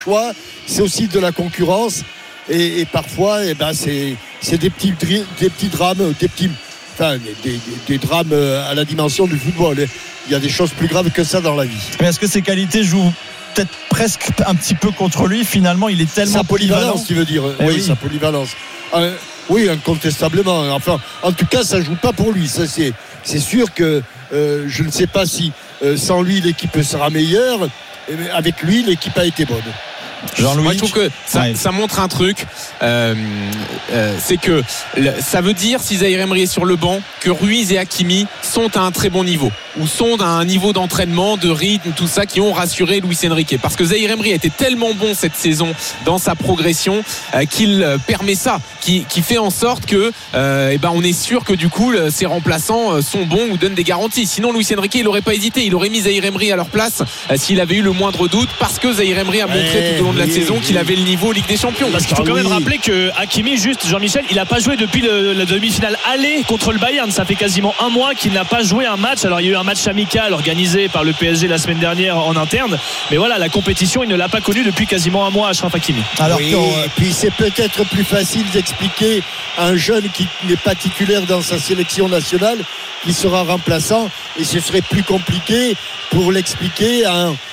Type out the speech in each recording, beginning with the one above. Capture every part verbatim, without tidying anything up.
choix, c'est aussi de la concurrence. Et, et parfois, eh ben, c'est, c'est des petits, des petits drames, des petits, enfin, des, des, des drames à la dimension du football. Il y a des choses plus graves que ça dans la vie. Mais est-ce que ses qualités jouent peut-être presque un petit peu contre lui? Finalement, il est tellement sa polyvalence, tu veux dire? Eh oui, oui, sa polyvalence. Euh, oui, incontestablement. Enfin, en tout cas, ça joue pas pour lui. Ça, c'est, c'est sûr que euh, je ne sais pas si euh, sans lui l'équipe sera meilleure. Avec lui, l'équipe a été bonne. Jean-Louis, moi je trouve que ça, ouais. ça montre un truc, euh, euh, c'est que le, ça veut dire, si Zahir Emery est sur le banc, que Ruiz et Hakimi sont à un très bon niveau, ou sont à un niveau d'entraînement, de rythme, tout ça, qui ont rassuré Luis Enrique. Parce que Zahir Emery a été tellement bon cette saison dans sa progression euh, qu'il euh, permet ça, qui, qui fait en sorte que, euh, eh ben, on est sûr que du coup ses remplaçants euh, sont bons ou donnent des garanties. Sinon Luis Enrique il n'aurait pas hésité, il aurait mis Zahir Emery à leur place euh, s'il avait eu le moindre doute, parce que Zahir Emery a montré hey. tout au long de la oui, saison oui. qu'il avait le niveau Ligue des Champions. Parce qu'il faut quand même rappeler que Hakimi, juste Jean-Michel, il n'a pas joué depuis le, la demi-finale aller contre le Bayern. Ça fait quasiment un mois qu'il n'a pas joué un match. Alors il y a eu un match amical organisé par le P S G la semaine dernière en interne, mais voilà, la compétition il ne l'a pas connue depuis quasiment un mois, Achraf Hakimi. Alors oui, et puis c'est peut-être plus facile d'expliquer à un jeune qui n'est pas titulaire dans sa sélection nationale, qui sera remplaçant, et ce serait plus compliqué pour l'expliquer à un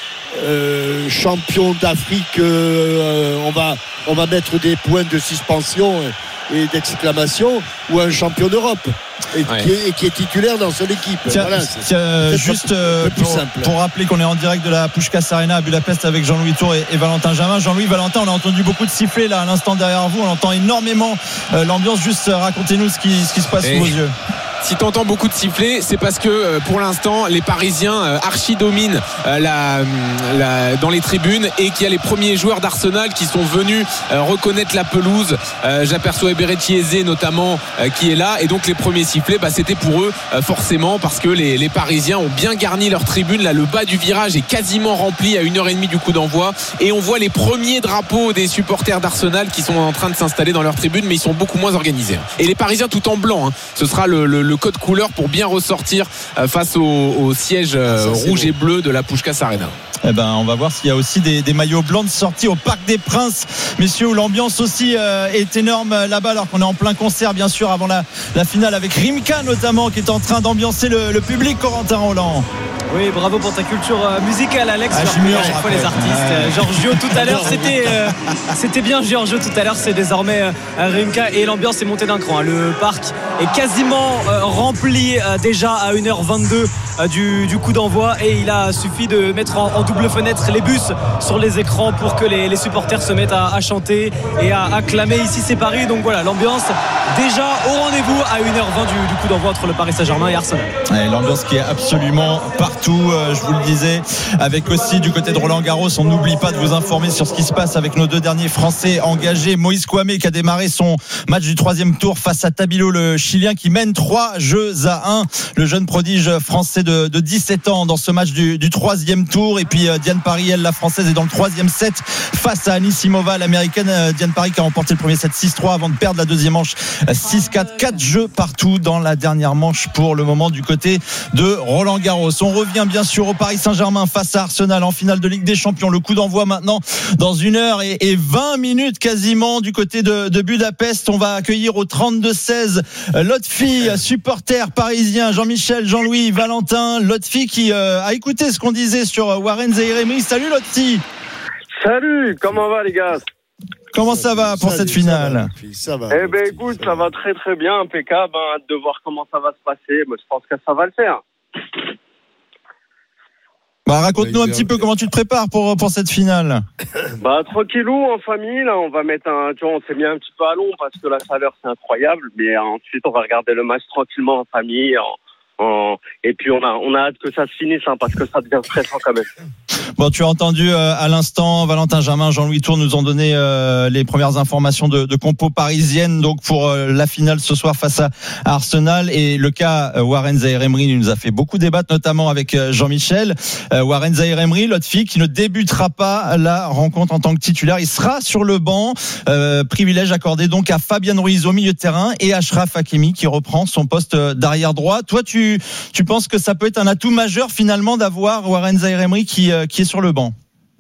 Euh, champion d'Afrique. euh, on va on va mettre des points de suspension et d'exclamation, ou un champion d'Europe et, ouais. qui, est, et qui est titulaire dans son équipe. Tiens, voilà, tiens, juste euh, pour, pour rappeler qu'on est en direct de la Puskás Arena à Budapest avec Jean-Louis Tour et, et Valentin Jamin. Jean-Louis, Valentin, on a entendu beaucoup de sifflets là à l'instant derrière vous, on entend énormément euh, l'ambiance. Juste euh, racontez-nous ce qui, ce qui se passe et sous vos yeux. Si tu entends beaucoup de sifflets, c'est parce que euh, pour l'instant les Parisiens euh, archi dominent euh, la, la, dans les tribunes, et qu'il y a les premiers joueurs d'Arsenal qui sont venus euh, reconnaître la pelouse. euh, J'aperçois Eberechi Eze notamment euh, qui est là, et donc les premiers sifflets, bah, c'était pour eux euh, forcément, parce que les, les Parisiens ont bien garni leur tribune. Là, le bas du virage est quasiment rempli à une heure et demie du coup d'envoi, et on voit les premiers drapeaux des supporters d'Arsenal qui sont en train de s'installer dans leur tribune, mais ils sont beaucoup moins organisés. Et les Parisiens tout en blanc, hein. Ce sera le, le, le code couleur pour bien ressortir face au, au siège euh, ah, rouge beau. et bleu de la Puskás Arena. Eh ben, on va voir s'il y a aussi des, des maillots blancs de sortie au Parc des Princes, messieurs, où l'ambiance aussi euh, est énorme là-bas, alors qu'on est en plein concert, bien sûr, avant la, la finale, avec Rimka notamment, qui est en train d'ambiancer le, le public. Corentin Roland. Oui, bravo pour ta culture musicale, Alex. Ah, je à chaque fois les artistes. Ouais. Giorgio tout à l'heure, c'était euh, c'était bien Giorgio tout à l'heure, c'est désormais euh, Rimka, et l'ambiance est montée d'un cran. Le parc est quasiment euh, rempli euh, déjà à une heure vingt-deux euh, du, du coup d'envoi, et il a suffi de mettre en, en double fenêtre les bus sur les écrans pour que les, les supporters se mettent à, à chanter et à acclamer. Ici c'est Paris, donc voilà, l'ambiance déjà au rendez-vous à une heure vingt du, du coup d'envoi entre le Paris Saint-Germain et Arsenal. Ouais, l'ambiance qui est absolument partout, euh, je vous le disais, avec aussi du côté de Roland Garros, on n'oublie pas de vous informer sur ce qui se passe avec nos deux derniers Français engagés. Moïse Kouamé qui a démarré son match du troisième tour face à Tabilo, le Chilien, qui mène trois jeux à un, le jeune prodige français de, de dix-sept ans dans ce match du, du troisième tour. Et puis euh, Diane Parry, elle, la française, est dans le troisième set face à Anisimova, l'américaine. euh, Diane Parry qui a remporté le premier set six trois avant de perdre la deuxième manche six quatre. Quatre jeux partout dans la dernière manche pour le moment du côté de Roland Garros. On revient bien sûr au Paris Saint-Germain face à Arsenal en finale de Ligue des Champions. Le coup d'envoi maintenant dans une heure et, et vingt minutes quasiment du côté de, de Budapest. On va accueillir au trente-deux seize Lotfi, supporter parisien. Jean-Michel, Jean-Louis, Valentin. Lotfi qui euh, a écouté ce qu'on disait sur Warren Zahir Emery. Salut Lotfi. Salut, comment va les gars? Comment ça va pour Salut, cette finale? ça va, ça va, Eh ben écoute, ça va très très bien, impeccable. Hein, hâte de voir comment ça va se passer. Mais je pense que ça va le faire. Bah, raconte-nous un petit peu comment tu te prépares pour, pour cette finale. Bah, tranquillou, en famille, là, on va mettre un, tu vois, on s'est mis un petit peu à long parce que la chaleur, c'est incroyable, mais ensuite, on va regarder le match tranquillement en famille, en, en, et puis on a, on a hâte que ça se finisse, hein, parce que ça devient stressant quand même. Bon, tu as entendu euh, à l'instant, Valentin Jamin, Jean-Louis Tour nous ont donné euh, les premières informations de, de compo parisienne, donc pour euh, la finale ce soir face à, à Arsenal. Et le cas euh, Warren Zahir Emery nous a fait beaucoup débattre, notamment avec euh, Jean-Michel. Euh, Warren Zahir Emery, l'autre fille qui ne débutera pas la rencontre en tant que titulaire, il sera sur le banc. Euh, privilège accordé donc à Fabian Ruiz au milieu de terrain et Achraf Hakimi qui reprend son poste d'arrière droit. Toi, tu tu penses que ça peut être un atout majeur finalement d'avoir Warren Zahir Emery qui euh, qui est sur le banc?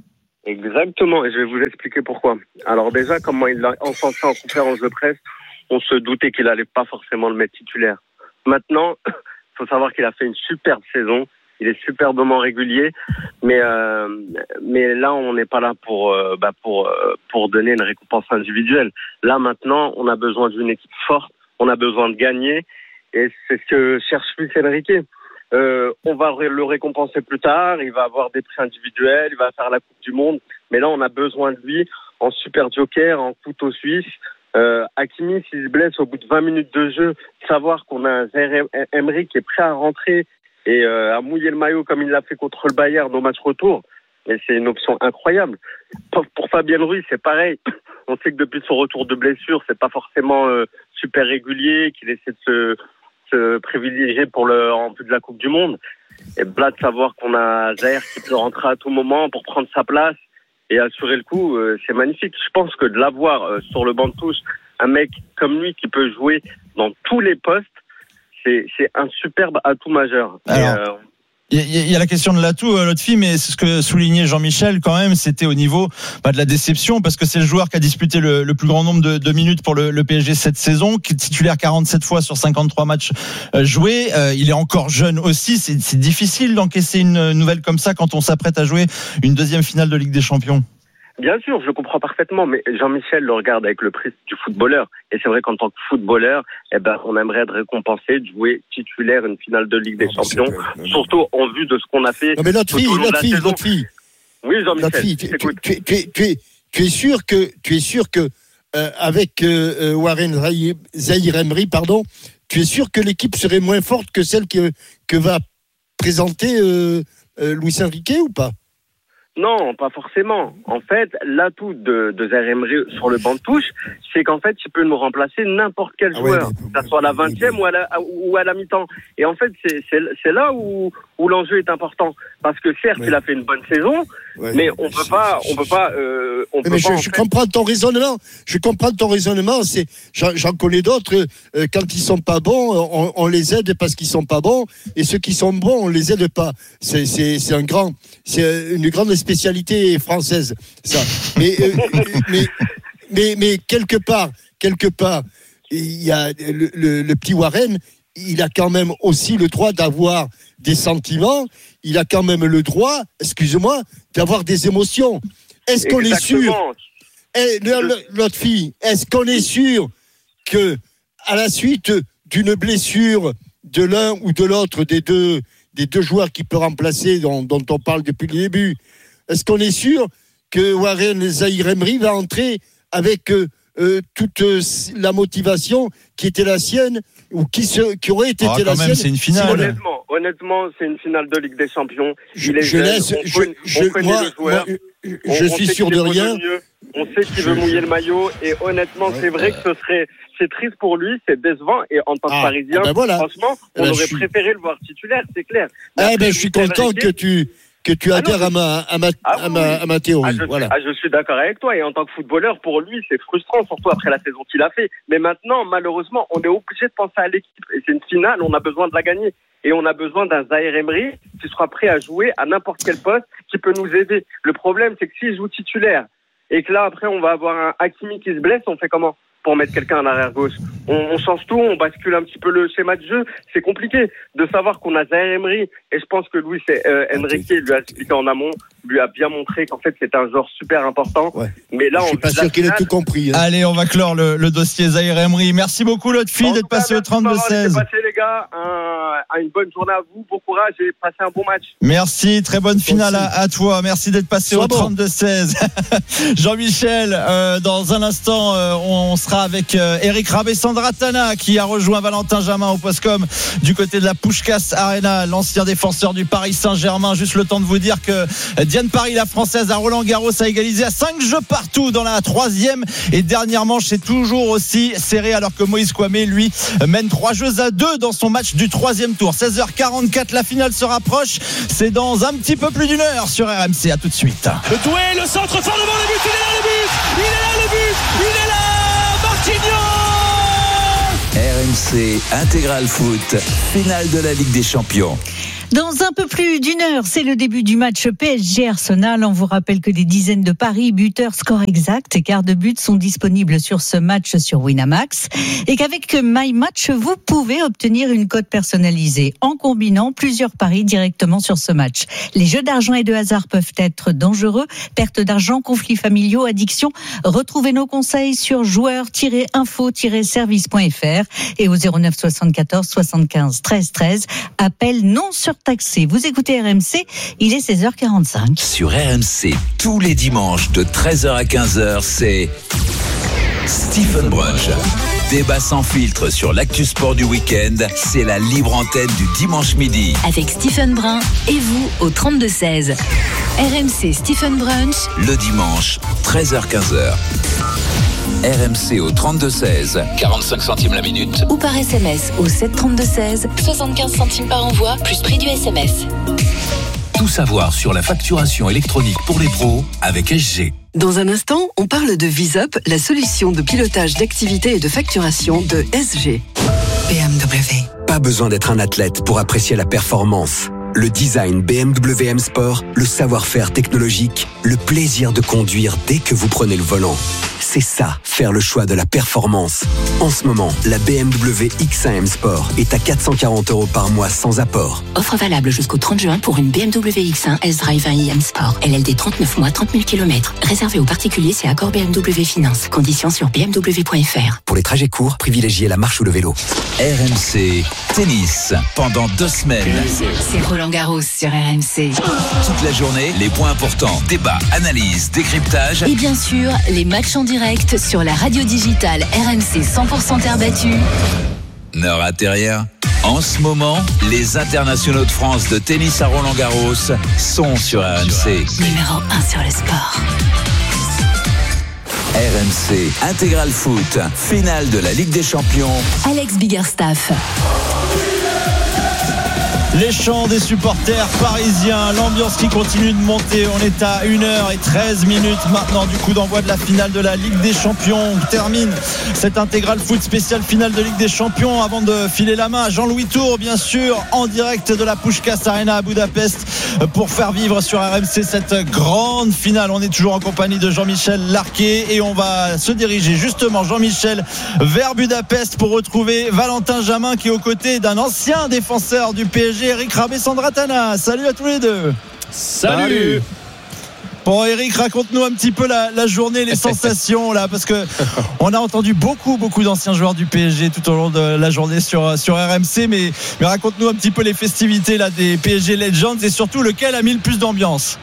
Exactement, et je vais vous expliquer pourquoi. Alors déjà, comment il l'a encensé en conférence de presse, on se doutait qu'il allait pas forcément le mettre titulaire. Maintenant, il faut savoir qu'il a fait une superbe saison, il est superbement régulier, mais euh, mais là, on n'est pas là pour euh, bah pour euh, pour donner une récompense individuelle. Là, maintenant, on a besoin d'une équipe forte, on a besoin de gagner, et c'est ce que cherche Luis Enrique. Euh, on va le récompenser plus tard, il va avoir des prix individuels, il va faire la Coupe du Monde, mais là on a besoin de lui en super joker, en couteau suisse. Euh, Hakimi, s'il se blesse au bout de vingt minutes de jeu, savoir qu'on a un Zaïre Emery qui est prêt à rentrer et euh, à mouiller le maillot comme il l'a fait contre le Bayern au match retour, mais c'est une option incroyable. Pour, pour Fabien Ruiz, c'est pareil. On sait que depuis son retour de blessure, c'est pas forcément euh, super régulier, qu'il essaie de se se privilégier pour le en plus de la Coupe du Monde. Et là, de savoir qu'on a Zaïre qui peut rentrer à tout moment pour prendre sa place et assurer le coup, euh, c'est magnifique. Je pense que de l'avoir euh, sur le banc de touche, un mec comme lui qui peut jouer dans tous les postes, c'est, c'est un superbe atout majeur. Alors, et, euh, Il y, y a la question de l'atout, euh, l'autre fille, mais c'est ce que soulignait Jean-Michel quand même, c'était au niveau bah, de la déception, parce que c'est le joueur qui a disputé le, le plus grand nombre de, de minutes pour le, le P S G cette saison, qui est titulaire quarante-sept fois sur cinquante-trois matchs euh, joués. Euh, il est encore jeune aussi, c'est, c'est difficile d'encaisser une nouvelle comme ça quand on s'apprête à jouer une deuxième finale de Ligue des Champions. Bien sûr, je comprends parfaitement, mais Jean-Michel le regarde avec le prisme du footballeur. Et c'est vrai qu'en tant que footballeur, eh ben, on aimerait être récompensé de jouer titulaire une finale de Ligue des non, Champions, non, surtout en vue de ce qu'on a fait. Non, mais notre fille, notre fille, notre fille. Oui, Jean-Michel. Fille, tu, tu, tu, tu, tu, es, tu es sûr que, tu es sûr que, euh, avec euh, Warren Zaïre Emery, pardon, tu es sûr que l'équipe serait moins forte que celle que, que va présenter euh, euh, Luis Enrique ou pas? Non, pas forcément. En fait, l'atout de, de Zaïre Emery sur le banc de touche, c'est qu'en fait, il peut nous remplacer n'importe quel ah joueur, ouais, mais, que ce soit à la vingtième ou à la, ou à la mi-temps. Et en fait, c'est, c'est, c'est là où, où l'enjeu est important. Parce que certes, ouais. il a fait une bonne saison, ouais, mais on peut pas, on peut pas, euh, on peut mais pas. Je, je comprends ton raisonnement. Je comprends ton raisonnement. C'est, j'en, j'en connais d'autres. Euh, quand ils sont pas bons, on, on les aide parce qu'ils sont pas bons, et ceux qui sont bons, on les aide pas. C'est, c'est, c'est un grand, c'est une grande spécialité française, ça. Mais, euh, mais, mais, mais quelque part, quelque part, il y a le, le, le petit Warren. Il a quand même aussi le droit d'avoir des sentiments. Il a quand même le droit, excuse-moi, d'avoir des émotions. Est-ce qu'on Exactement. est sûr, eh, l'autre fille, est-ce qu'on est sûr que, à la suite d'une blessure de l'un ou de l'autre des deux, des deux joueurs qui peut remplacer, dont, dont on parle depuis le début, est-ce qu'on est sûr que Warren Zaïre Emery va entrer avec euh, euh, toute euh, la motivation qui était la sienne ou qui, se, qui aurait été, oh, été la sienne? Même, c'est une finale. Honnêtement, honnêtement, c'est une finale de Ligue des Champions. Je, je laisse. On je, je, on moi, moi, je, je on, suis on sûr de rien. On sait qu'il veut mouiller le maillot et honnêtement, ouais, c'est vrai que ce serait, c'est triste pour lui, c'est décevant et en tant que ah, Parisien, ben voilà. franchement, on ben aurait suis... préféré le voir titulaire, c'est clair. Ah ben, je suis content que tu. que tu adhères ah non, à, ma, à, ma, ah, à, ma, à ma théorie. Ah, je, voilà. ah, je suis d'accord avec toi. Et en tant que footballeur, pour lui, c'est frustrant, surtout après la saison qu'il a fait. Mais maintenant, malheureusement, on est obligé de penser à l'équipe. Et c'est une finale, on a besoin de la gagner. Et on a besoin d'un Zaïre Emery qui sera prêt à jouer à n'importe quel poste, qui peut nous aider. Le problème, c'est que s'il joue titulaire, et que là, après, on va avoir un Hakimi qui se blesse, on fait comment pour mettre quelqu'un à l'arrière gauche? On, on change tout, on bascule un petit peu le schéma de jeu. C'est compliqué de savoir qu'on a Zaïre Emery. Et je pense que Luis euh, Enrique lui a expliqué en amont, lui a bien montré qu'en fait c'était un joueur super important. Ouais. Mais là, je on suis pas sûr qu'il ait tout compris. Hein. Allez, on va clore le, le dossier Zaïre Emery. Merci beaucoup, l'autre fille, d'être passé au trente-deux seize. Passé, les gars. Un, une bonne journée à vous. Bon courage et passez un bon match. Merci, très bonne finale à, à toi. Merci d'être passé Sois au bon. trente-deux seize. Jean-Michel, euh, dans un instant, euh, on sera avec euh, Eric Rabessandratana qui a rejoint Valentin Jamin au Postcom du côté de la Puskás Arena, l'ancien défenseur du Paris Saint-Germain. Juste le temps de vous dire que Diane Paris, la française à Roland Garros, a égalisé à cinq jeux partout dans la troisième et dernière manche. C'est toujours aussi serré alors que Moïse Kwame, lui, mène trois jeux à deux dans son match du troisième tour. seize heures quarante-quatre, la finale se rapproche. C'est dans un petit peu plus d'une heure sur R M C. À tout de suite. Le Doué, le centre fort devant le but. Il est là le but. Il est là le but. Il est là, Marquinhos. R M C Intégral Foot, finale de la Ligue des Champions. Dans un peu plus d'une heure, c'est le début du match P S G Arsenal. On vous rappelle que des dizaines de paris, buteurs, score exact et quart de but sont disponibles sur ce match sur Winamax. Et qu'avec My Match, vous pouvez obtenir une cote personnalisée en combinant plusieurs paris directement sur ce match. Les jeux d'argent et de hasard peuvent être dangereux. Perte d'argent, conflits familiaux, addiction. Retrouvez nos conseils sur joueurs tiret info tiret service point f r et au zéro neuf soixante-quatorze soixante-quinze treize treize. Appel non surtaxé. Vous écoutez R M C, il est seize heures quarante-cinq. Sur R M C, tous les dimanches de treize heures à quinze heures, c'est Stephen Brunch. Débat sans filtre sur l'actu sport du week-end, c'est la libre antenne du dimanche midi. Avec Stephen Brun et vous au trente-deux seize. R M C Stephen Brunch. Le dimanche, treize heures quinze heures. R M C au trente-deux seize, quarante-cinq centimes la minute. Ou par S M S au sept trente-deux seize, soixante-quinze centimes par envoi, plus prix du S M S. Tout savoir sur la facturation électronique pour les pros avec S G. Dans un instant, on parle de VisUp, la solution de pilotage d'activité et de facturation de S G. B M W. Pas besoin d'être un athlète pour apprécier la performance. Le design B M W M Sport, le savoir-faire technologique, le plaisir de conduire dès que vous prenez le volant. C'est ça, faire le choix de la performance. En ce moment, la B M W X un M Sport est à quatre cent quarante euros par mois sans apport. Offre valable jusqu'au trente juin pour une B M W X un S-Drive un i M Sport. L L D trente-neuf mois, trente mille kilomètres. Réservé aux particuliers, c'est accord B M W Finance. Conditions sur b m w point f r. Pour les trajets courts, privilégiez la marche ou le vélo. R M C Tennis, pendant deux semaines. C'est Roland Garros sur R M C. Toute la journée, les points importants, débats, analyses, décryptage. Et bien sûr, les matchs en direct sur la radio digitale R M C cent pour cent terre battue. Ne ratez rien. En ce moment, les internationaux de France de tennis à Roland-Garros sont sur R M C. Numéro un sur le sport. R M C Intégral Foot, finale de la Ligue des Champions. Alex Biggerstaff. Les chants des supporters parisiens, l'ambiance qui continue de monter. On est à une heure treize minutes maintenant du coup d'envoi de la finale de la Ligue des Champions. On termine cette Intégral Foot spéciale finale de Ligue des Champions avant de filer la main à Jean-Louis Tour, bien sûr, en direct de la Puskás Arena à Budapest pour faire vivre sur R M C cette grande finale. On est toujours en compagnie de Jean-Michel Larquet et on va se diriger justement, Jean-Michel, vers Budapest pour retrouver Valentin Jamin qui est aux côtés d'un ancien défenseur du P S G, Eric Rabésandratana. Salut à tous les deux. Salut, Salut. Bon, Eric, raconte-nous un petit peu la, la journée, les sensations là, parce que on a entendu beaucoup, beaucoup d'anciens joueurs du P S G tout au long de la journée sur, sur R M C, mais, mais raconte-nous un petit peu les festivités là, des P S G Legends et surtout lequel a mis le plus d'ambiance.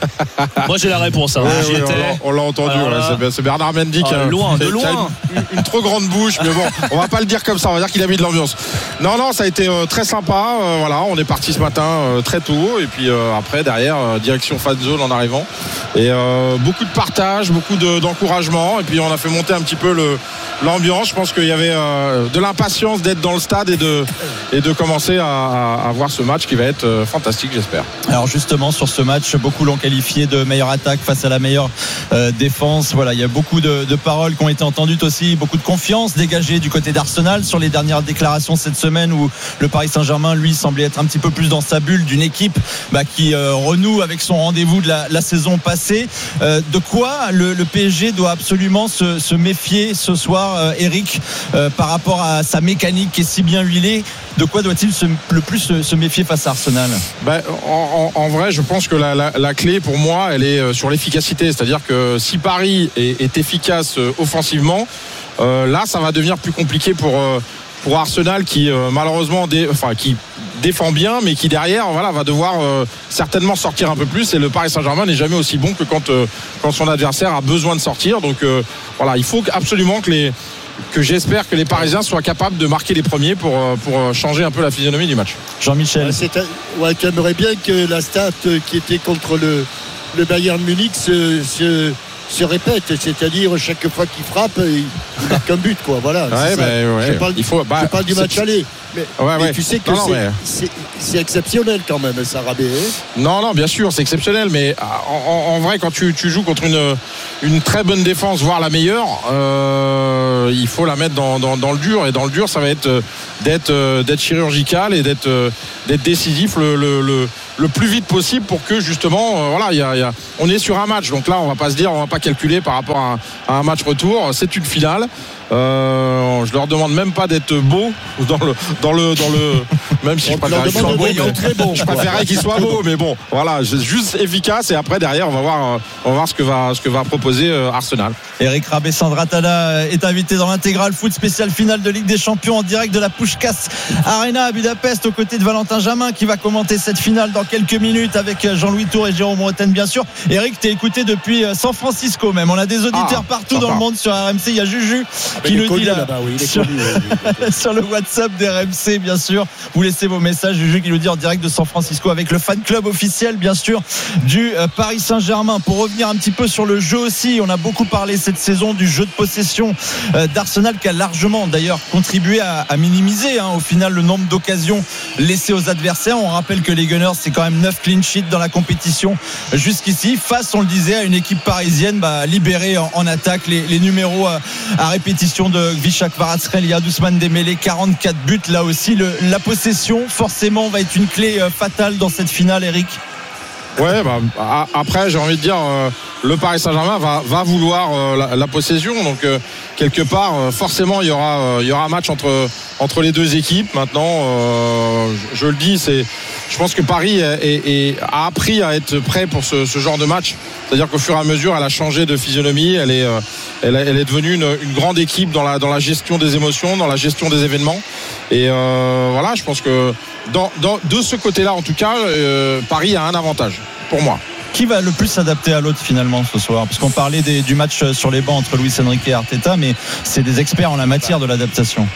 Moi j'ai la réponse hein. ouais, J'y ouais, étais. on, l'a, on l'a entendu voilà. ouais, c'est, c'est Bernard Mendy qui ah, a, loin, de qui loin. a une, une, une trop grande bouche, mais bon, on va pas le dire comme ça, on va dire qu'il a mis de l'ambiance. Non non, ça a été euh, très sympa, euh, voilà, on est parti ce matin euh, très tôt et puis euh, après derrière euh, direction fan zone en arrivant et euh, beaucoup de partage, beaucoup de, d'encouragement et puis on a fait monter un petit peu le, l'ambiance. Je pense qu'il y avait euh, de l'impatience d'être dans le stade et de, et de commencer à, à, à voir ce match qui va être euh, fantastique, j'espère. Alors justement sur ce match, beaucoup l'ont qualifié de meilleure attaque face à la meilleure euh, défense. Voilà, il y a beaucoup de, de paroles qui ont été entendues aussi, beaucoup de confiance dégagée du côté d'Arsenal sur les dernières déclarations cette semaine où le Paris Saint-Germain lui semblait être un petit peu plus dans sa bulle d'une équipe bah, qui euh, renoue avec son rendez-vous de la, la saison passée. Euh, de quoi le, le P S G doit absolument se, se méfier ce soir, euh, Eric, euh, par rapport à sa mécanique qui est si bien huilée? De quoi doit-il se, le plus se, se méfier face à Arsenal? Ben, en, en, en vrai, je pense que la, la, la clé pour moi, elle est sur l'efficacité. C'est-à-dire que si Paris est, est efficace offensivement, euh, là, ça va devenir plus compliqué pour, pour Arsenal qui, euh, malheureusement, dé, enfin, qui défend bien, mais qui derrière, voilà, va devoir euh, certainement sortir un peu plus. Et le Paris Saint-Germain n'est jamais aussi bon que quand, euh, quand son adversaire a besoin de sortir. Donc, euh, voilà, il faut absolument que les que j'espère que les Parisiens soient capables de marquer les premiers pour, pour changer un peu la physionomie du match. Jean-Michel. Ouais, c'est un... ouais, tu aimerais bien que la stat qui était contre le, le Bayern Munich se, se, se répète, c'est-à-dire chaque fois qu'il frappe, il marque un but, quoi. Voilà. Ouais, bah, ouais. Je parle, il faut, bah, je parle du match aller. Mais, ouais, mais ouais. tu sais que non, non, c'est, mais... c'est, c'est exceptionnel quand même, Sarabé. Non, non, bien sûr, c'est exceptionnel, mais en, en, en vrai, quand tu, tu joues contre une, une très bonne défense, voire la meilleure, euh, il faut la mettre dans, dans, dans le dur, et dans le dur, ça va être d'être, d'être chirurgical et d'être, d'être décisif le, le, le, le plus vite possible pour que justement, euh, voilà, y a, y a, on est sur un match, donc là, on va pas se dire, on va pas calculer par rapport à un, à un match retour, c'est une finale. Euh, je leur demande même pas d'être beau dans le dans le dans le même si je préférais qu'ils soient beaux, mais, bon, je préférais qu'ils soient beaux, mais bon, voilà, juste efficace, et après derrière on va voir on va voir ce que va ce que va proposer Arsenal. Eric Rabé-Sandratala est invité dans l'intégral foot spécial finale de Ligue des Champions en direct de la Puskás Arena à Budapest, aux côtés de Valentin Jamin qui va commenter cette finale dans quelques minutes avec Jean-Louis Tour et Jérôme Rotten, bien sûr. Eric, t'es écouté depuis San Francisco même. On a des auditeurs ah, partout dans le monde sur R M C. Il y a Juju qui nous dit là, là-bas, oui, il est sur, connu, oui, oui. Sur le WhatsApp d'R M C, bien sûr. Vous laissez vos messages. Juju qui nous dit en direct de San Francisco avec le fan club officiel, bien sûr, du Paris Saint-Germain. Pour revenir un petit peu sur le jeu aussi, on a beaucoup parlé cette saison du jeu de possession d'Arsenal qui a largement d'ailleurs contribué à, à minimiser hein, au final le nombre d'occasions laissées aux adversaires. On rappelle que les Gunners, c'est quand même neuf clean sheets dans la compétition jusqu'ici, face, on le disait, à une équipe parisienne bah, libérée en, en attaque. Les, les numéros à, à répétition de Visca Kvaratskhelia, Ousmane Dembélé, quarante-quatre buts là aussi. Le, la possession forcément va être une clé euh, fatale dans cette finale, Eric. Ouais, bah, après j'ai envie de dire euh, le Paris Saint-Germain va, va vouloir euh, la, la possession, donc euh, quelque part euh, forcément il y aura euh, il y aura un match entre entre les deux équipes. Maintenant euh, je, je le dis, c'est je pense que Paris est, est, est, a appris à être prêt pour ce, ce genre de match, c'est-à-dire qu'au fur et à mesure elle a changé de physionomie, elle est euh, elle, elle est devenue une, une grande équipe dans la dans la gestion des émotions, dans la gestion des événements, et euh, voilà, je pense que dans, dans, de ce côté-là en tout cas euh, Paris a un avantage pour moi. Qui va le plus s'adapter à l'autre finalement ce soir? Parce qu'on parlait des, du match sur les bancs entre Luis Enrique et Arteta, mais c'est des experts en la matière de l'adaptation.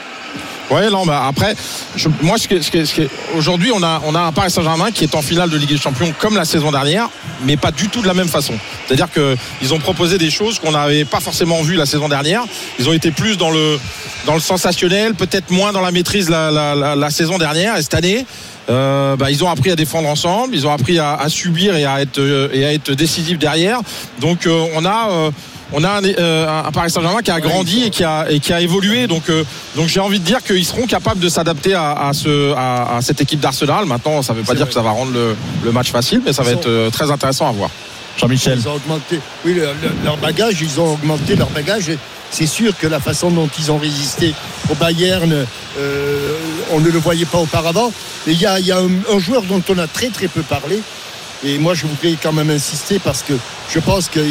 Ouais, non, bah après, je, moi, ce que, ce que, ce que, aujourd'hui, on a, on a un Paris Saint-Germain qui est en finale de Ligue des Champions comme la saison dernière, mais pas du tout de la même façon. C'est-à-dire qu'ils ont proposé des choses qu'on n'avait pas forcément vues la saison dernière. Ils ont été plus dans le, dans le sensationnel, peut-être moins dans la maîtrise la, la, la, la saison dernière. Et cette année, Euh, bah, ils ont appris à défendre ensemble, ils ont appris à, à subir et à être euh, et à être décisifs derrière. Donc euh, on a euh, on a un, euh, un Paris Saint-Germain qui a grandi et qui a et qui a évolué. Donc euh, donc j'ai envie de dire qu'ils seront capables de s'adapter à, à ce à, à cette équipe d'Arsenal. Maintenant, ça ne veut pas dire que ça va rendre le, le match facile, mais ça va être euh, très intéressant à voir. Jean-Michel. Ils ont augmenté, oui, le, le, leur bagage, ils ont augmenté leur bagage. Et c'est sûr que la façon dont ils ont résisté au Bayern, euh, on ne le voyait pas auparavant. Mais il y a, il y a un, un joueur dont on a très très peu parlé. Et moi, je voudrais quand même insister parce que je pense qu'il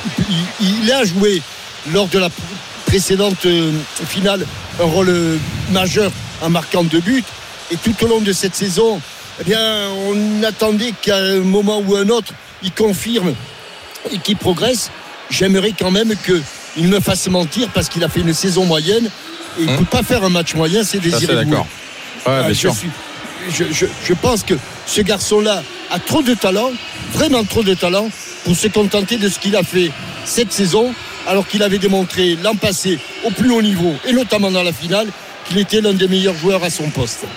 il, il a joué lors de la précédente finale un rôle majeur en marquant deux buts. Et tout au long de cette saison, eh bien, on attendait qu'à un moment ou un autre, il confirme et qu'il progresse. J'aimerais quand même qu'il me fasse mentir parce qu'il a fait une saison moyenne et il ne hum. peut pas faire un match moyen, c'est désiré. D'accord. Ouais, bien je, sûr. suis, je, je, je pense que ce garçon-là a trop de talent, vraiment trop de talent, pour se contenter de ce qu'il a fait cette saison, alors qu'il avait démontré l'an passé au plus haut niveau, et notamment dans la finale, qu'il était l'un des meilleurs joueurs à son poste.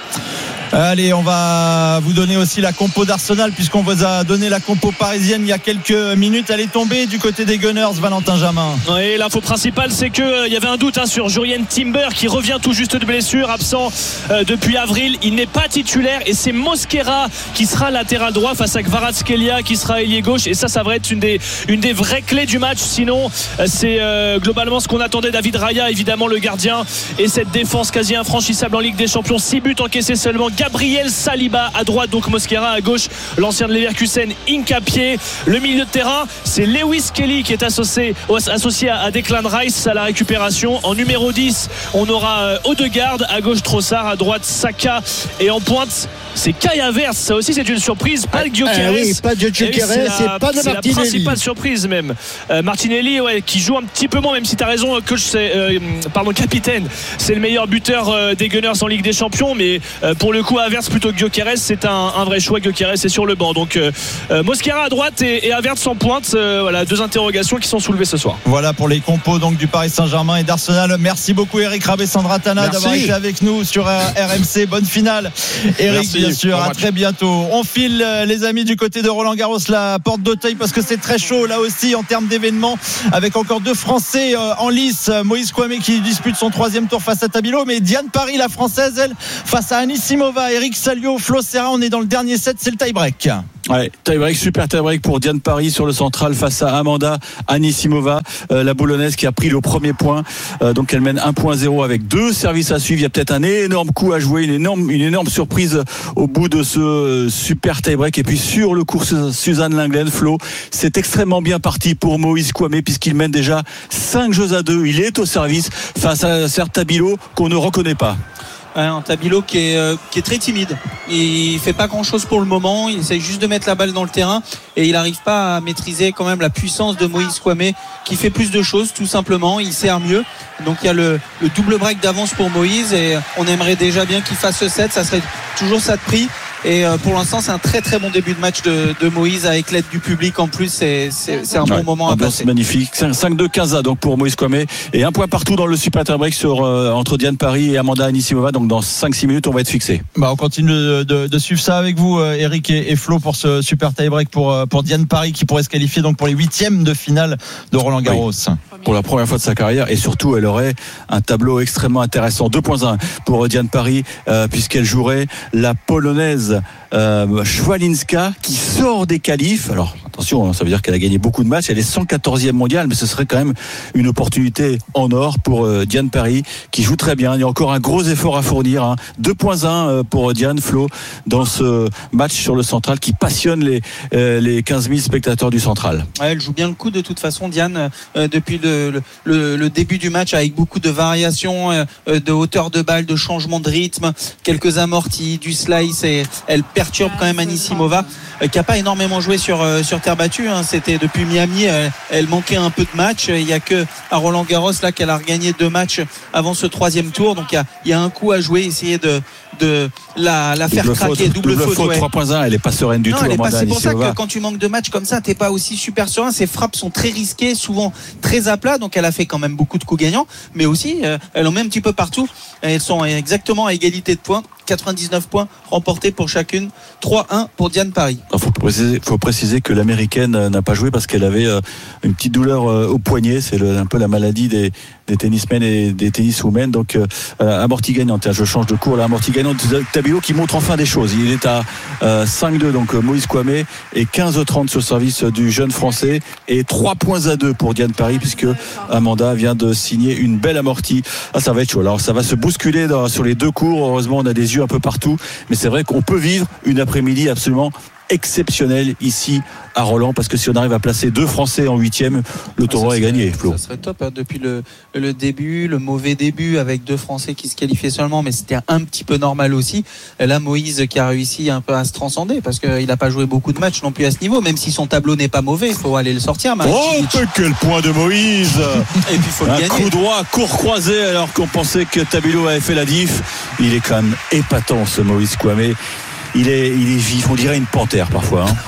Allez, on va vous donner aussi la compo d'Arsenal puisqu'on vous a donné la compo parisienne il y a quelques minutes. Elle est tombée du côté des Gunners, Valentin Jamin. Oui, l'info principale, c'est qu'il euh, y avait un doute hein, sur Jurien Timber qui revient tout juste de blessure, absent euh, depuis avril. Il n'est pas titulaire et c'est Mosquera qui sera latéral droit face à Kvaratskhelia qui sera ailier gauche. Et ça, ça va être une des, une des vraies clés du match. Sinon, euh, c'est euh, globalement ce qu'on attendait. David Raya, évidemment, le gardien. Et cette défense quasi infranchissable en Ligue des Champions. six buts encaissés seulement. Gabriel Saliba à droite, donc Mosquera à gauche, l'ancien de Leverkusen, Hincapié. Le milieu de terrain, c'est Lewis Kelly qui est associé, associé à Declan Rice à la récupération. En numéro dix, on aura Odegaard, à gauche Trossard, à droite Saka, et en pointe c'est Kai Havertz. Ça aussi c'est une surprise, pas de Gyökeres. Eh oui, pas de Gyökeres, c'est, c'est pas de c'est Martinelli. la principale surprise même. Euh, Martinelli, ouais, qui joue un petit peu moins, même si tu as raison, coach, c'est, euh, pardon, capitaine, c'est le meilleur buteur euh, des Gunners en Ligue des Champions, mais euh, pour le coup coup à Havertz plutôt que Gyökeres, c'est un, un vrai choix. Gyökeres est sur le banc. Donc euh, euh, Mosquera à droite et, et Havertz en pointe. Euh, voilà, deux interrogations qui sont soulevées ce soir. Voilà pour les compos donc du Paris Saint-Germain et d'Arsenal. Merci beaucoup Eric Rabé-Sandratana d'avoir été avec nous sur R M C. Bonne finale Eric. Merci, bien sûr, à très bientôt. On file les amis du côté de Roland-Garros, la porte d'Auteuil, parce que c'est très chaud là aussi en termes d'événements, avec encore deux Français en lice. Moïse Kouamé qui dispute son troisième tour face à Tabilo, mais Diane Paris, la Française, elle, face à Anisimova. Eric Salio, Flo Serra, on est dans le dernier set, c'est le tie-break. Ouais, tie-break, super tie-break pour Diane Paris sur le central face à Amanda Anisimova, euh, la boulonnaise qui a pris le premier point. Euh, donc elle mène un point zéro avec deux services à suivre. Il y a peut-être un énorme coup à jouer, une énorme, une énorme surprise au bout de ce super tie-break. Et puis sur le cours Suzanne Lenglen, Flo, c'est extrêmement bien parti pour Moïse Kouamé puisqu'il mène déjà cinq jeux à deux. Il est au service face à Serge Tabilo qu'on ne reconnaît pas. Un Tabilo qui est, euh, qui est très timide. Il fait pas grand chose pour le moment. Il essaye juste de mettre la balle dans le terrain et il n'arrive pas à maîtriser quand même la puissance de Moïse Kouamé qui fait plus de choses tout simplement. Il sert mieux. Donc il y a le, le double break d'avance pour Moïse et on aimerait déjà bien qu'il fasse ce set. Ça serait toujours ça de prix. Et pour l'instant, c'est un très très bon début de match de, de Moïse avec l'aide du public. En plus, c'est, c'est, c'est un ouais, bon moment à passer. Magnifique. cinq deux quinze donc pour Moïse Kouamé. Et un point partout dans le super tie-break sur, euh, entre Diane Paris et Amanda Anisimova. Donc dans cinq six minutes, on va être fixé. Bah, on continue de, de, de suivre ça avec vous, Eric et, et Flo, pour ce super tie-break pour, pour Diane Paris qui pourrait se qualifier donc pour les huitièmes de finale de Roland Garros. Oui. Pour la première fois de sa carrière. Et surtout, elle aurait un tableau extrêmement intéressant. deux point un pour Diane Paris, euh, puisqu'elle jouerait la polonaise Euh, Schwalinska qui sort des qualifs. Alors attention, ça veut dire qu'elle a gagné beaucoup de matchs. Elle est cent quatorzième mondiale, mais ce serait quand même une opportunité en or pour euh, Diane Paris qui joue très bien. Il y a encore un gros effort à fournir. Hein. deux point un euh, pour Diane Flo dans ce match sur le central qui passionne les, euh, les quinze mille spectateurs du central. Ouais, elle joue bien le coup de toute façon, Diane, euh, depuis le, le, le début du match avec beaucoup de variations, euh, de hauteur de balle, de changement de rythme, quelques amortis, du slice et elle perturbe quand même Anisimova euh, qui n'a pas énormément joué sur, euh, sur terre battue. Hein. C'était depuis Miami, elle, elle manquait un peu de match. Il n'y a que à Roland Garros là qu'elle a regagné deux matchs avant ce troisième tour. Donc il y a, il y a un coup à jouer, essayer de, de la, la faire double craquer. Faute, double, double faute, faute ouais. trois point un, elle n'est pas sereine du non, tout. Elle est pas, c'est pour Anisimova. ça que quand tu manques de matchs comme ça, t'es pas aussi super serein. Ses frappes sont très risquées, souvent très à plat. Donc elle a fait quand même beaucoup de coups gagnants, mais aussi euh, elle en met un petit peu partout. Elles sont exactement à égalité de points. quatre-vingt-dix-neuf points remportés pour chacune, trois un pour Diane Paris. Il faut préciser, faut préciser que l'américaine n'a pas joué parce qu'elle avait une petite douleur au poignet. C'est le, un peu la maladie des, des tennismen et des tenniswomen. Donc euh, amorti gagnante. Je change de cours. Là, amorti gagnante Tabilo qui montre enfin des choses. Il est à euh, cinq deux donc Moïse Kouamé et quinze trente sur le service du jeune français et trois points à deux pour Diane Paris puisque Amanda vient de signer une belle amortie. Ah, ça va être chaud. Alors ça va se bousculer dans, sur les deux cours. Heureusement, on a des yeux un peu partout, mais c'est vrai qu'on peut vivre une après-midi absolument exceptionnelle ici à Roland parce que si on arrive à placer deux Français en huitième, le tournoi ah, est gagné. Flo. Ça serait top hein, depuis le, le début, le mauvais début avec deux Français qui se qualifiaient seulement, mais c'était un petit peu normal aussi. Et là, Moïse qui a réussi un peu à se transcender parce qu'il n'a pas joué beaucoup de matchs non plus à ce niveau, même si son tableau n'est pas mauvais, il faut aller le sortir. Oh, quel point de Moïse. Et puis il faut le un gagner. Coup droit, court croisé alors qu'on pensait que Tabilo avait fait la diff. Il est quand même épatant ce Moïse Kouamé. Il est, il est vif, on dirait une panthère parfois. Hein.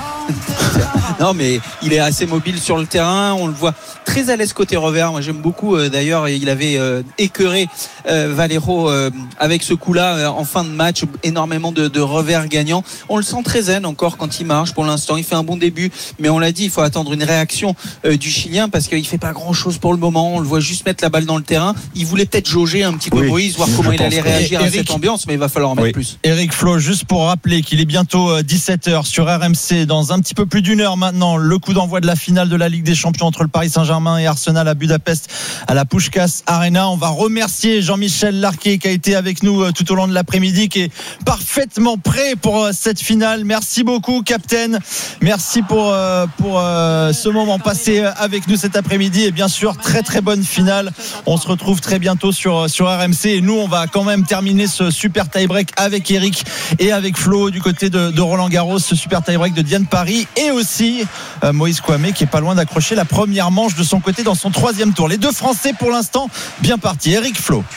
Non mais il est assez mobile sur le terrain, on le voit très à l'aise côté revers. Moi j'aime beaucoup euh, d'ailleurs, il avait euh, écœuré euh, Valero euh, avec ce coup-là euh, en fin de match, énormément de, de revers gagnants. On le sent très zen encore quand il marche pour l'instant, il fait un bon début, mais on l'a dit, il faut attendre une réaction euh, du Chilien parce qu'il fait pas grand-chose pour le moment, on le voit juste mettre la balle dans le terrain. Il voulait peut-être jauger un petit peu oui, Moïse, voir comment il allait réagir Eric, à cette ambiance, mais il va falloir en mettre oui. plus. Eric Flo, juste pour rappeler qu'il est bientôt dix-sept heures sur R M C dans un un petit peu plus d'une heure maintenant, le coup d'envoi de la finale de la Ligue des Champions entre le Paris Saint-Germain et Arsenal à Budapest à la Puskás Arena. On va remercier Jean-Michel Larquet qui a été avec nous tout au long de l'après-midi, qui est parfaitement prêt pour cette finale. Merci beaucoup, Captain. Merci pour, pour ce moment passé avec nous cet après-midi et bien sûr très très bonne finale. On se retrouve très bientôt sur, sur R M C et nous on va quand même terminer ce super tie-break avec Eric et avec Flo du côté de, de Roland Garros, ce super tie-break de Diane Paris et aussi euh, Moïse Kouamé qui est pas loin d'accrocher la première manche de son côté dans son troisième tour. Les deux Français pour l'instant bien partis. Eric, Flo.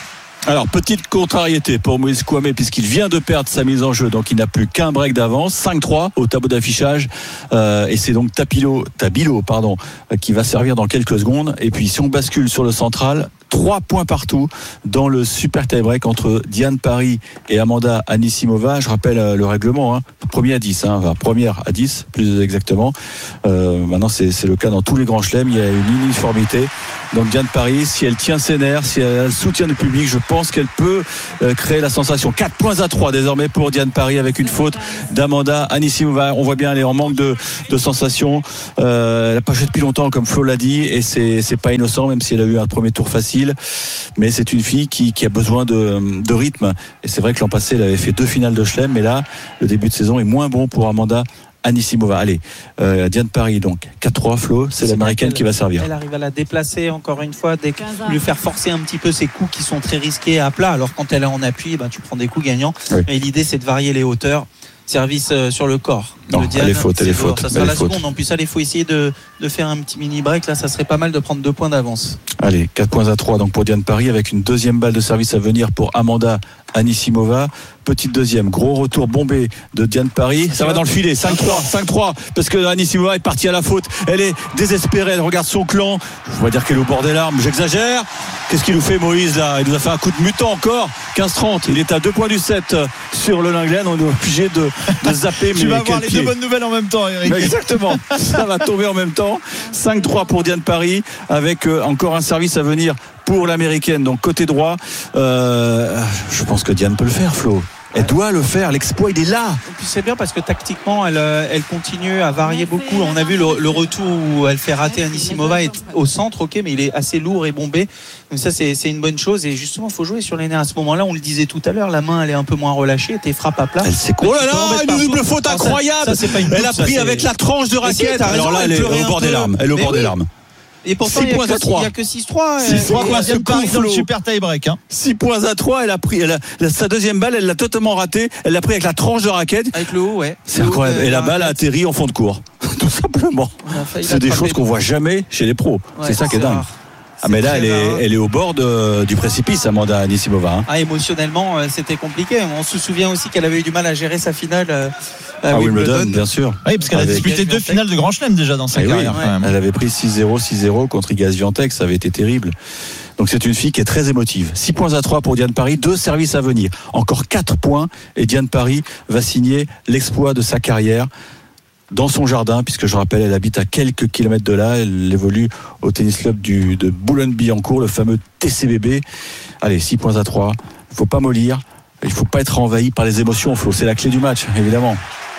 Alors, petite contrariété pour Moïse Kouamé puisqu'il vient de perdre sa mise en jeu, donc il n'a plus qu'un break d'avance, cinq trois au tableau d'affichage, euh, et c'est donc Tapilo, Tabilo pardon, qui va servir dans quelques secondes. Et puis si on bascule sur le central, trois points partout dans le super tie-break entre Diane Paris et Amanda Anisimova. Je rappelle euh, le règlement, hein. Premier à dix, hein. Enfin, première à dix plus exactement. Euh, maintenant c'est, c'est le cas dans tous les grands chelems, il y a une uniformité. Donc Diane Paris, si elle tient ses nerfs, si elle a le soutien du public, je pense qu'elle peut euh, créer la sensation. quatre points à trois désormais pour Diane Paris avec une faute d'Amanda Anisimova. On voit bien elle est en manque de, de sensations. Euh, elle n'a pas joué depuis longtemps comme Flo l'a dit et c'est, c'est pas innocent même si elle a eu un premier tour facile. Mais c'est une fille qui, qui a besoin de, de rythme. Et c'est vrai que l'an passé elle avait fait deux finales de chelem, mais là le début de saison est moins bon pour Amanda Anisimova. Allez, euh, Diane Paris donc quatre trois. Flo, c'est, c'est l'américaine qui va servir. Elle arrive à la déplacer encore une fois, dès que, lui faire forcer un petit peu ses coups qui sont très risqués à plat. Alors quand elle est en appui, ben, tu prends des coups gagnants. Oui. Et l'idée c'est de varier les hauteurs. Service euh, sur le corps. Non, de Diane, elle est faute, elle est faute. Ça sera la seconde. En plus, là, il faut essayer de, de faire un petit mini break. Là, ça serait pas mal de prendre deux points d'avance. Allez, quatre points à trois donc pour Diane Paris avec une deuxième balle de service à venir pour Amanda Anisimova. Petite deuxième, gros retour bombé de Diane Paris. Ça va dans le filet, cinq trois, cinq trois, parce que Anisimova est partie à la faute. Elle est désespérée, elle regarde son clan. Je vois dire qu'elle est au bord des larmes, j'exagère. Qu'est-ce qu'il nous fait Moïse là? Il nous a fait un coup de mutant encore. quinze trente, il est à deux points du set sur le Linglen. On est obligé de, de zapper. Tu vas avoir les pied. Deux bonnes nouvelles en même temps, Eric. Mais exactement, ça va tomber en même temps. cinq trois pour Diane Paris avec euh, encore un service à venir pour l'américaine, donc côté droit. Euh, je pense que Diane peut le faire, Flo. Elle doit le faire, l'exploit il est là. Et puis c'est bien parce que tactiquement elle, elle continue à varier beaucoup. On a vu le, le retour où elle fait rater Anisimova au centre, ok, mais il est assez lourd et bombé. Donc ça c'est, c'est une bonne chose. Et justement il faut jouer sur les nerfs. À ce moment-là, on le disait tout à l'heure, la main elle est un peu moins relâchée, tes frappes à plat. Elle sait quoi? Oh là là, une double faute incroyable. Ça, ça, c'est pas une double, elle a pris ça, avec la tranche de raquette. Si, alors là elle est au bord des larmes. Elle est au bord des larmes. Et pourtant, il n'y a que six trois. six trois quoi, ce coup dans le super tie-break. Hein. six points à trois, elle a pris, elle a, sa deuxième balle, elle l'a totalement ratée. Elle l'a pris avec la tranche de raquette. Avec le haut, ouais. C'est incroyable. Et la balle a atterri en fond de cours. Tout simplement. C'est des choses qu'on voit jamais chez les pros. Ouais, c'est ça qui est dingue. Ah mais là elle est, elle est au bord de, du précipice, Amanda Anisimova. Hein. Ah, émotionnellement c'était compliqué. On se souvient aussi qu'elle avait eu du mal à gérer sa finale à ah, Wimbledon, Wimbledon, bien sûr. Oui, parce qu'elle a disputé deux finales de Grand Chelem déjà dans sa ah, carrière. Oui, quand même. Elle avait pris six zéro, six zéro contre Iga Swiatek, ça avait été terrible. Donc c'est une fille qui est très émotive. six points à trois pour Diane Paris, deux services à venir. Encore quatre points et Diane Paris va signer l'exploit de sa carrière dans son jardin, puisque je rappelle, elle habite à quelques kilomètres de là. Elle évolue au tennis club du, de Boulogne-Billancourt, le fameux T C B B. Allez, six points à trois. Il ne faut pas mollir. Il ne faut pas être envahi par les émotions, Flo. C'est la clé du match, évidemment.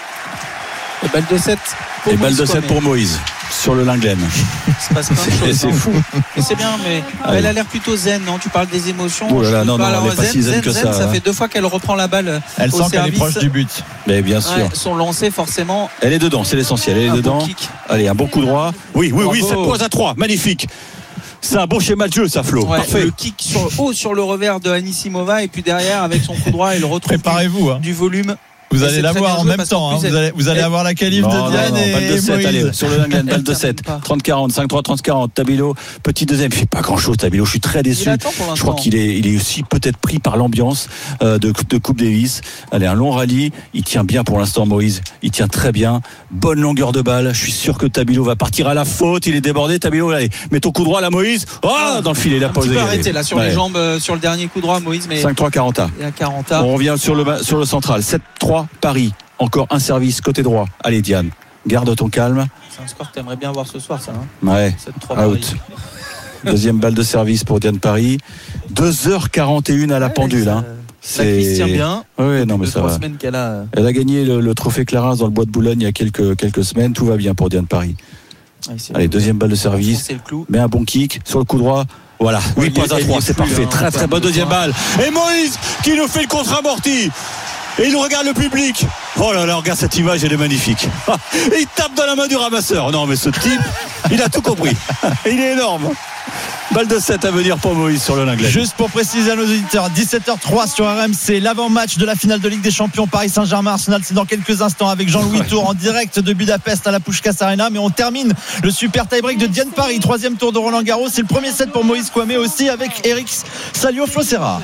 Et balle de sept. Et balle de sept pour Moïse sur le Linglen. C'est, c'est fou. Mais c'est bien, mais Allez. Elle a l'air plutôt zen, non? Tu parles des émotions. Oh là là, non, non, elle n'est pas si zen, zen que zen, ça. Ça fait deux fois qu'elle reprend la balle. Elle au sent service. Qu'elle est proche du but. Mais bien sûr. Ouais, son lancer, forcément. Elle est dedans, c'est l'essentiel. Elle est un dedans. Bon Allez, un bon coup droit. Oui, oui, Bravo. oui, sept points à trois. Magnifique. C'est un bon schéma de jeu, ça, Flo. Ouais, Parfait. Le kick sur, haut sur le revers de Anisimova et puis derrière, avec son coup droit, elle retrouve Préparez-vous, hein. du volume. Vous allez la voir en même temps, hein. vous allez, vous allez avoir la qualif de Diane et balle de sept, allez, sur le Linglen, balle de sept, trente quarante, cinq trois, trente quarante, Tabilo, petit deuxième, il fait pas grand chose Tabilo, je suis très déçu, je crois qu'il est, il est aussi peut-être pris par l'ambiance euh, de, de Coupe Davis. Allez, un long rallye, il tient bien pour l'instant Moïse, il tient très bien, bonne longueur de balle, je suis sûr que Tabilo va partir à la faute, il est débordé, Tabilo, allez, mets ton coup droit là Moïse, oh, dans le filet, il a pas osé. Il peut arrêter là sur ouais. les jambes, euh, sur le dernier coup droit Moïse, mais cinq trois, quarante A. On revient sur le, sur le central, sept trois Paris. Encore un service côté droit. Allez Diane, garde ton calme. C'est un score que tu aimerais bien voir ce soir, ça. Hein ouais, out. Deuxième balle de service pour Diane Paris. deux heures quarante et une à la ouais, pendule. Ça, hein. C'est... La crise tient bien. Oui, non, mais ça va. Qu'elle a... Elle a gagné le, le trophée Clarins dans le bois de Boulogne il y a quelques, quelques semaines. Tout va bien pour Diane Paris. Ouais, Allez, deuxième balle de service. Mais un bon kick sur le coup droit. Voilà, huit points à trois, c'est parfait. Hein, très très bonne deuxième balle. Et Moïse qui nous fait le contre-amorti. Et il nous regarde le public. Oh là là, regarde cette image, elle est magnifique. Et il tape dans la main du ramasseur. Non mais ce type, il a tout compris. Il est énorme. Balle de sept à venir pour Moïse sur le Linglen. Juste pour préciser à nos auditeurs, dix-sept heures zéro trois sur R M C, l'avant-match de la finale de Ligue des Champions Paris Saint-Germain-Arsenal. C'est dans quelques instants avec Jean-Louis ouais. Tour en direct de Budapest à la Puskás Arena. Mais on termine le super tie-break de Diane Paris. Troisième tour de Roland Garros. C'est le premier set pour Moïse Kouamé aussi avec Eric Salio Flocera.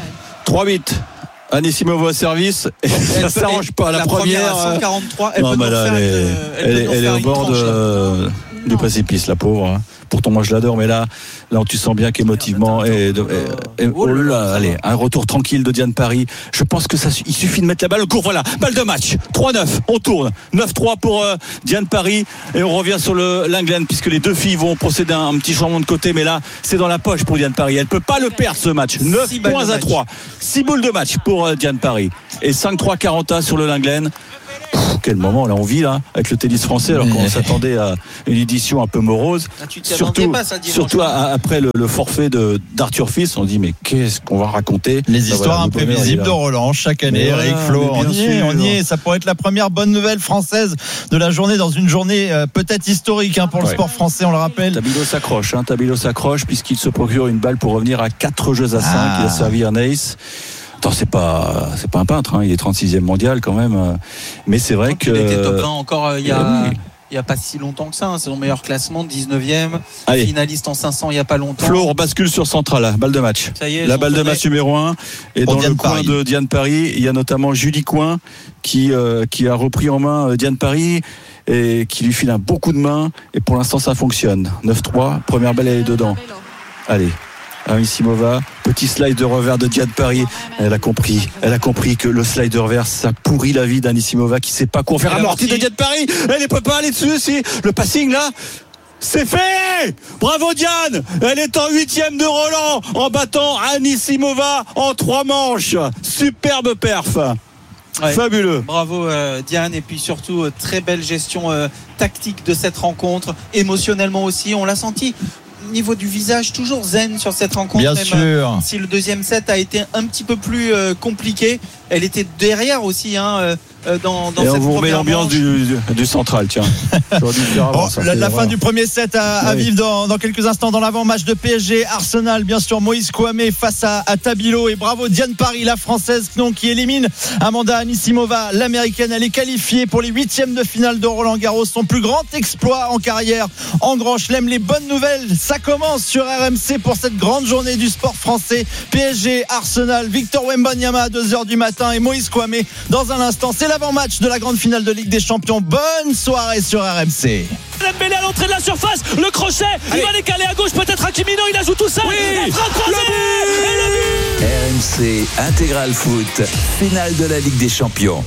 trois huit. Anissimova au service, elle ne s'arrange pas. La, la première, première à cent quarante-trois, elle non, peut nous là, faire elle, est, une, elle, elle, peut nous elle est faire au une bord tranche, de, du précipice, la pauvre. Hein. Pourtant, moi, je l'adore, mais là, là, tu sens bien qu'émotivement, et, et, et oh là, allez, un retour tranquille de Diane Paris. Je pense que ça, il suffit de mettre la balle au court. Voilà, balle de match. trois neuf, on tourne. neuf trois pour euh, Diane Paris, et on revient sur le l'England, puisque les deux filles vont procéder à un, un petit changement de côté, mais là, c'est dans la poche pour Diane Paris. Elle peut pas le perdre, ce match. neuf points à trois. six boules de match pour euh, Diane Paris. Et cinq trois quarante sur le Lenglen. Quel moment là on vit là avec le tennis français, alors qu'on s'attendait à une édition un peu morose, ah, surtout, pas, ça, surtout à, après le, le forfait de, d'Arthur Fils. On dit mais qu'est-ce qu'on va raconter les ben histoires voilà, imprévisibles de Roland chaque année. Voilà, Eric Flo, on y est, on y est. Ça pourrait être la première bonne nouvelle française de la journée, dans une journée euh, peut-être historique hein, pour le ouais. sport français, on le rappelle. Tabilo s'accroche, hein, Tabilo s'accroche puisqu'il se procure une balle pour revenir à quatre jeux à cinq. Ah. Il a servi un ace. Attends, c'est pas, c'est pas un peintre, hein. Il est trente-sixième mondial quand même. Mais c'est vrai que. Il était top vingt encore euh, il y a. Oui. Il n'y a pas si longtemps que ça, hein. C'est son meilleur classement, dix-neuvième. Allez. Finaliste en cinq cents il n'y a pas longtemps. Flo, on bascule sur Central, là, balle de match. Ça y est, la balle de match numéro un. Et dans Diane le coin Paris. de Diane Paris, il y a notamment Julie Coin qui, euh, qui a repris en main Diane Paris et qui lui file un beau coup de main. Et pour l'instant, ça fonctionne. neuf trois, première balle, elle est dedans. Allez. Anissimova, petit slide de revers de Diane Paris. Elle a compris, elle a compris que le slide de revers, ça pourrit la vie d'Anissimova qui sait pas quoi faire. Amorti de Diane Paris, elle ne peut pas aller dessus. Si le passing là, c'est fait. Bravo Diane, elle est en huitième de Roland en battant Anissimova en trois manches. Superbe perf. Ouais, fabuleux. Bravo euh, Diane, et puis surtout euh, très belle gestion euh, tactique de cette rencontre, émotionnellement aussi, on l'a senti. Niveau du visage, toujours zen sur cette rencontre. Bien même sûr. Si le deuxième set a été un petit peu plus euh, compliqué, elle était derrière aussi hein, euh, dans, dans et cette on vous remet l'ambiance du, du, du central, tiens. Bon, la, la fin du premier set à, à oui. vivre dans, dans quelques instants dans l'avant-match de P S G Arsenal. Bien sûr, Moïse Kouamé face à, à Tabilo, et bravo Diane Paris, la française non, qui élimine Amanda Anissimova, l'américaine. Elle est qualifiée pour les huitièmes de finale de Roland Garros, son plus grand exploit en carrière en Grand Chelem. Les bonnes nouvelles, ça commence sur R M C pour cette grande journée du sport français. P S G Arsenal, Victor Wembanyama à deux heures du matin et Moïse Kouamé dans un instant. C'est l'avant-match de la grande finale de Ligue des Champions. Bonne soirée sur R M C. Dembélé à l'entrée de la surface, le crochet, allez. Il va décaler à gauche, peut-être Hakimi, il ajoute tout ça. Oui. La frappe croisée et le but. R M C Intégral Foot, finale de la Ligue des Champions.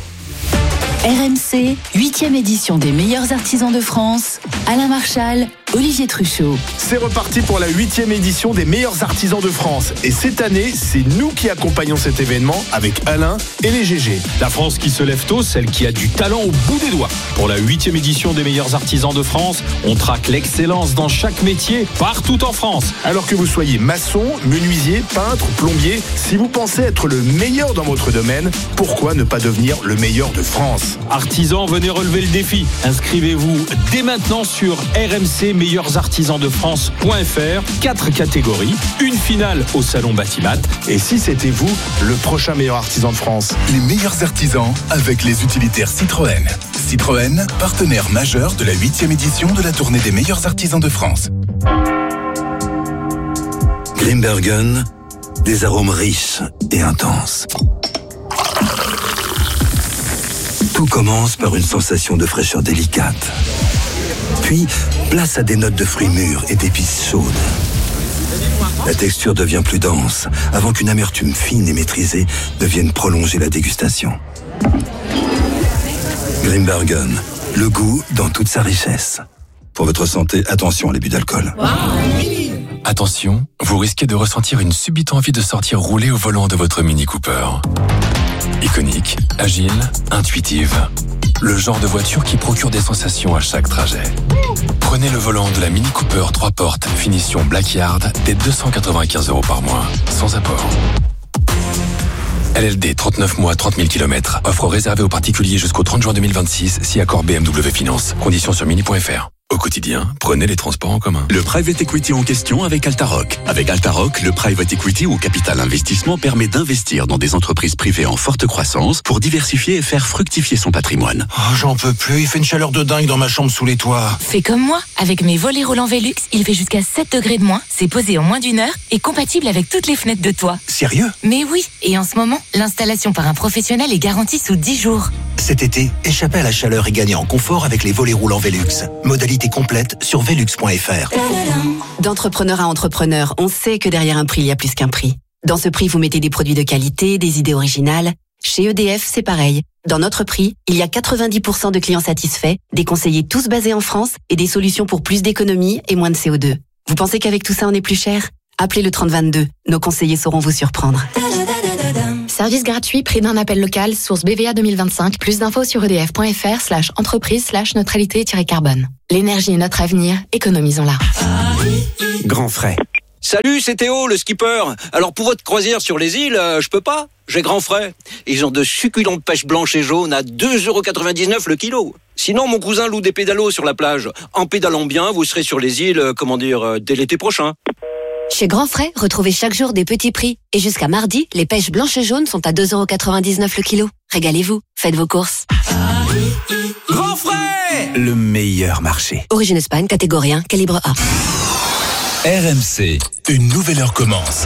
R M C, huitième édition des meilleurs artisans de France. Alain Marchal, Olivier Truchot. C'est reparti pour la huitième édition des meilleurs artisans de France. Et cette année, c'est nous qui accompagnons cet événement avec Alain et les G G. La France qui se lève tôt, celle qui a du talent au bout des doigts. Pour la huitième édition des meilleurs artisans de France, on traque l'excellence dans chaque métier, partout en France. Alors que vous soyez maçon, menuisier, peintre, plombier, si vous pensez être le meilleur dans votre domaine, pourquoi ne pas devenir le meilleur de France ? Artisans, venez relever le défi. Inscrivez-vous dès maintenant sur r m c meilleurs artisans de france point f r. Quatre catégories, une finale au salon Batimat. Et si c'était vous, le prochain meilleur artisan de France? Les meilleurs artisans avec les utilitaires Citroën. Citroën, partenaire majeur de la huitième édition de la tournée des meilleurs artisans de France. Grimbergen, des arômes riches et intenses. Tout commence par une sensation de fraîcheur délicate. Puis, place à des notes de fruits mûrs et d'épices chaudes. La texture devient plus dense, avant qu'une amertume fine et maîtrisée ne vienne prolonger la dégustation. Grimbergen, le goût dans toute sa richesse. Pour votre santé, attention à l'abus d'alcool. Attention, vous risquez de ressentir une subite envie de sortir rouler au volant de votre Mini Cooper. Iconique, agile, intuitive. Le genre de voiture qui procure des sensations à chaque trajet. Prenez le volant de la Mini Cooper trois portes, finition Black Yard, dès deux cent quatre-vingt-quinze euros par mois, sans apport. L L D, trente-neuf mois, trente mille kilomètres. Offre réservée aux particuliers jusqu'au trente juin deux mille vingt-six, si accord B M W Finance. Conditions sur mini point f r. Au quotidien, prenez les transports en commun. Le private equity en question avec Altaroc. Avec Altaroc, le private equity ou capital investissement permet d'investir dans des entreprises privées en forte croissance pour diversifier et faire fructifier son patrimoine. Oh, j'en peux plus, il fait une chaleur de dingue dans ma chambre sous les toits. Fais comme moi, avec mes volets roulants Velux, il fait jusqu'à sept degrés de moins, c'est posé en moins d'une heure et compatible avec toutes les fenêtres de toit. Sérieux ? Mais oui, et en ce moment, l'installation par un professionnel est garantie sous dix jours. Cet été, échappez à la chaleur et gagnez en confort avec les volets roulants Velux. Modalité complète sur velux point f r. D'entrepreneur à entrepreneur, on sait que derrière un prix, il y a plus qu'un prix. Dans ce prix, vous mettez des produits de qualité, des idées originales. Chez E D F, c'est pareil. Dans notre prix, il y a quatre-vingt-dix pour cent de clients satisfaits, des conseillers tous basés en France et des solutions pour plus d'économie et moins de C O deux. Vous pensez qu'avec tout ça, on est plus cher ? Appelez le trente vingt-deux. Nos conseillers sauront vous surprendre. Service gratuit, prix d'un appel local, source B V A deux mille vingt-cinq. Plus d'infos sur edf.fr slash entreprise slash neutralité-carbone. L'énergie est notre avenir, économisons-la. Grand frais. Salut, c'est Théo, le skipper. Alors pour votre croisière sur les îles, euh, je peux pas. J'ai grand frais. Ils ont de succulentes pêches blanches et jaunes à deux euros quatre-vingt-dix-neuf le kilo. Sinon, mon cousin loue des pédalos sur la plage. En pédalant bien, vous serez sur les îles, euh, comment dire, euh, dès l'été prochain. Chez Grand Frais, retrouvez chaque jour des petits prix. Et jusqu'à mardi, les pêches blanches et jaunes sont à deux euros quatre-vingt-dix-neuf le kilo. Régalez-vous, faites vos courses. Grand frais! Le meilleur marché. Origine Espagne, catégorie un, calibre A. R M C, une nouvelle heure commence.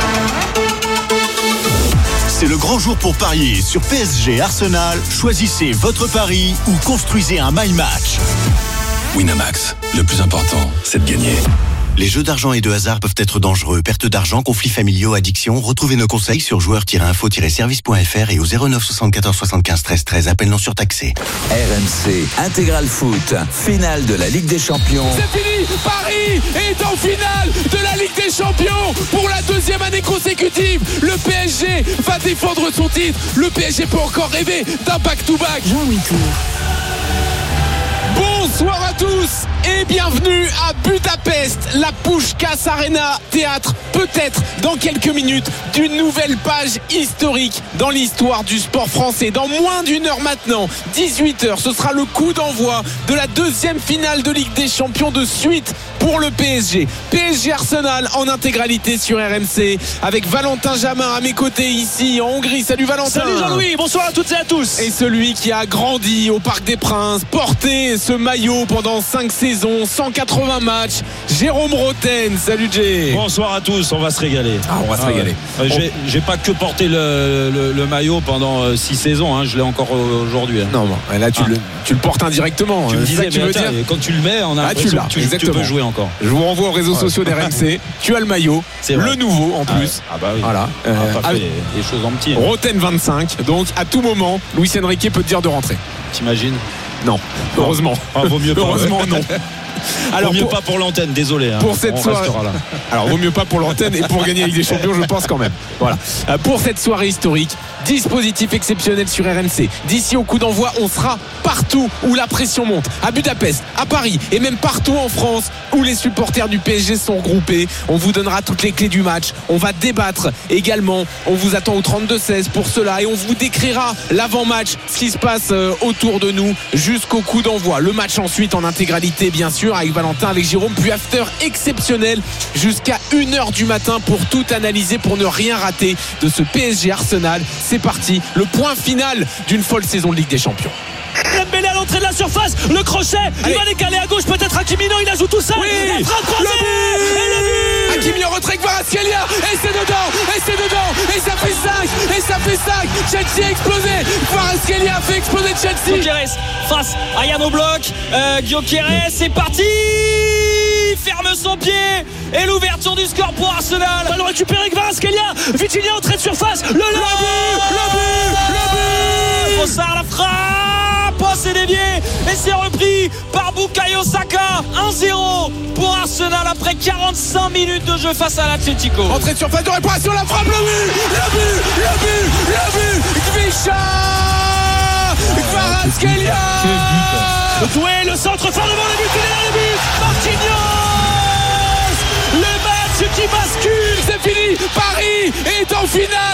C'est le grand jour pour parier sur P S G Arsenal. Choisissez votre pari ou construisez un my match. Winamax, le plus important, c'est de gagner. Les jeux d'argent et de hasard peuvent être dangereux. Perte d'argent, conflits familiaux, addiction. Retrouvez nos conseils sur joueurs tiret info tiret service point f r et au zéro neuf soixante-quatorze soixante-quinze treize treize. Appel non surtaxé. R M C Intégral Foot, finale de la Ligue des Champions. C'est fini, Paris est en finale de la Ligue des Champions pour la deuxième année consécutive. Le P S G va défendre son titre. Le P S G peut encore rêver d'un back-to-back. Jean-Louis Tour. Bonsoir à tous et bienvenue à Budapest, la Puskás Arena, théâtre peut-être dans quelques minutes d'une nouvelle page historique dans l'histoire du sport français. Dans moins d'une heure maintenant, dix-huit heures, ce sera le coup d'envoi de la deuxième finale de Ligue des Champions de suite pour le P S G. P S G Arsenal en intégralité sur R M C avec Valentin Jamin à mes côtés ici en Hongrie. Salut Valentin. Salut Jean-Louis, bonsoir à toutes et à tous. Et celui qui a grandi au Parc des Princes, porté ce maillot pendant cinq saisons, cent quatre-vingts matchs, Jérôme Roten. Salut Jay. Bonsoir à tous, on va se régaler. Ah, on va se ah, régaler. Ouais. J'ai, j'ai pas que porté le, le, le maillot pendant six saisons, hein. Je l'ai encore aujourd'hui. Hein. Non, bon, là tu, ah. le, tu le portes indirectement. Tu me disais, que tu veux attends, dire. Quand tu le mets, on a ah, tu, que tu, tu peux jouer encore. Je vous renvoie aux réseaux ouais. sociaux d'R M C. Tu as le maillot, le nouveau en plus. Ah, ouais. ah bah oui. Voilà. On euh, a pas fait des choses en petit. Hein. Roten vingt-cinq. Donc à tout moment, Luis Enrique peut te dire de rentrer. T'imagines? Non, heureusement. Ah, vaut mieux pas. Heureusement, non. Alors, vaut mieux pour, pas pour l'antenne, désolé. Hein, pour cette soirée. Là. Alors, vaut mieux pas pour l'antenne et pour gagner la Ligue des Champions, je pense quand même. Voilà. Euh, pour cette soirée historique, dispositif exceptionnel sur R M C. D'ici au coup d'envoi, on sera partout où la pression monte. À Budapest, à Paris et même partout en France où les supporters du P S G sont regroupés. On vous donnera toutes les clés du match. On va débattre également. On vous attend au trente-deux seize pour cela et on vous décrira l'avant-match, ce qui se passe autour de nous jusqu'au coup d'envoi. Le match ensuite en intégralité, bien sûr, avec Valentin, avec Jérôme, puis after exceptionnel jusqu'à une heure du matin pour tout analyser, pour ne rien rater de ce P S G Arsenal. C'est parti, le point final d'une folle saison de Ligue des Champions. Dembélé à l'entrée de la surface, le crochet, Allez. il va décaler à gauche, peut-être Hakimi, non, il a joué tout seul. Oui. Il est en train de croiser, et le but. Hakimi en retrait avec Kvaratskhelia, et c'est dedans, et c'est dedans, et ça fait cinq, et ça fait cinq. Chelsea a explosé, Kvaratskhelia a fait exploser Chelsea. Gyökeres face à Jan Oblak, euh, Gyökeres, c'est parti. Ferme son pied et l'ouverture du score pour Arsenal. Ballon récupéré, Kvaratskhelia, Vitinha entrée de surface, le, le, le but, le but, le but. Trossard la frappe, oh, c'est dévié et c'est repris par Bukayo Saka. un zéro pour Arsenal après quarante-cinq minutes de jeu face à l'Atlético. Entrée de surface de réparation, la frappe, le but, le but, le but, le but, Kvisha, Kvaratskhelia. Doué, le centre fort devant le but, il est dans le but, Marquinhos. Le match qui bascule, c'est fini, Paris est en finale.